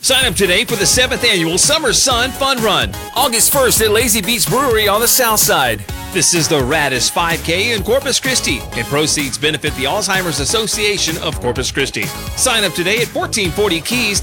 Sign up today for the 7th annual Summer Sun Fun Run, August 1st at Lazy Beach Brewery on the South Side. This is the raddest 5K in Corpus Christi, and proceeds benefit the Alzheimer's Association of Corpus Christi. Sign up today at 1440 Keys